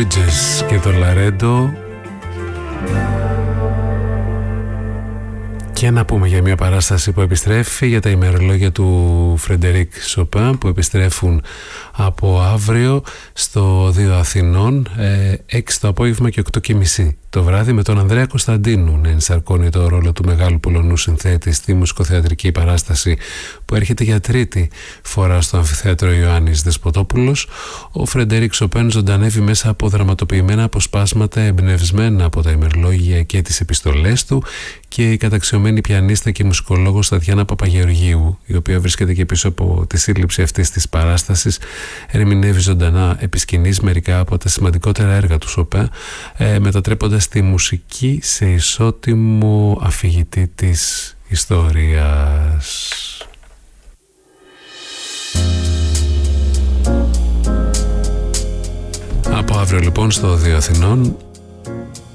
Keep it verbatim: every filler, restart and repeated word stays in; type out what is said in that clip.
Bridges και το Λαρέντο. Και να πούμε για μια παράσταση που επιστρέφει, για τα ημερολόγια του Φρεντερίκ Σοπέν που επιστρέφουν από αύριο στο δύο Αθηνών, έξι το απόγευμα και οκτώ και μισή το βράδυ, με τον Ανδρέα Κωνσταντίνου να ενσαρκώνει το ρόλο του μεγάλου Πολωνού συνθέτη στη μουσικοθεατρική παράσταση που έρχεται για τρίτη φορά στο Αμφιθέατρο Ιωάννης Δεσποτόπουλος. Ο Φρεντερίκ Σοπέν ζωντανεύει μέσα από δραματοποιημένα αποσπάσματα εμπνευσμένα από τα ημερολόγια και τις επιστολές του, και η καταξιωμένη πιανίστα και μουσικολόγος Τατιάνα Παπαγεωργίου, η οποία βρίσκεται και πίσω από τη σύλληψη αυτής της παράστασης, ερμηνεύει ζωντανά επί σκηνής μερικά από τα σημαντικότερα έργα του Σοπέν, ε, μετατρέποντας τη μουσική σε ισότιμο αφηγητή της ιστορίας. Από αύριο λοιπόν στο δύο Αθηνών